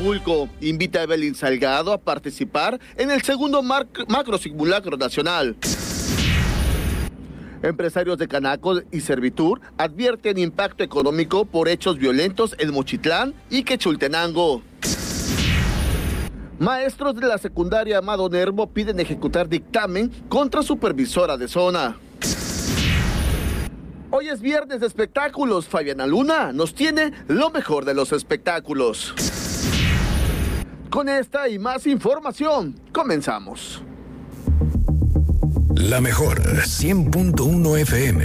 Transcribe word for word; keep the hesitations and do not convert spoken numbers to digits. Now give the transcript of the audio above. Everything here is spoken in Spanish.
Acapulco invita a Evelyn Salgado a participar en el segundo mar- macro simulacro nacional. Empresarios de Canaco y Servitur advierten impacto económico por hechos violentos en Mochitlán y Quechultenango. Maestros de la secundaria Amado Nervo piden ejecutar dictamen contra supervisora de zona. Hoy es viernes de espectáculos. Fabiana Luna nos tiene lo mejor de los espectáculos. Con esta y más información, comenzamos. La mejor cien punto uno F M.